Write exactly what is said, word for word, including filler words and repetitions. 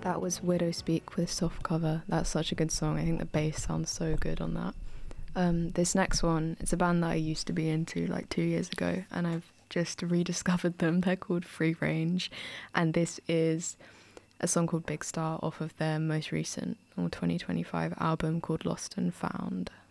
That was Widow Speak with Soft Cover. That's such a good song. I think the bass sounds so good on that. Um, this next one, it's a band that I used to be into like two years ago, and I've just rediscovered them. They're called Free Range, and this is a song called Big Star off of their most recent or twenty twenty-five album called Lost and Found.